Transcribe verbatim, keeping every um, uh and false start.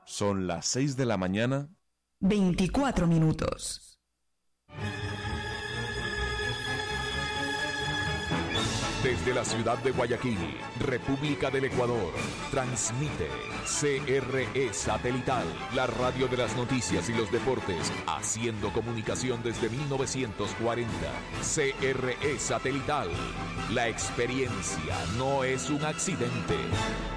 Son las seis de la mañana. veinticuatro minutos. Desde la ciudad de Guayaquil, República del Ecuador, transmite C R E Satelital, la radio de las noticias y los deportes, haciendo comunicación desde mil novecientos cuarenta. C R E Satelital, la experiencia no es un accidente.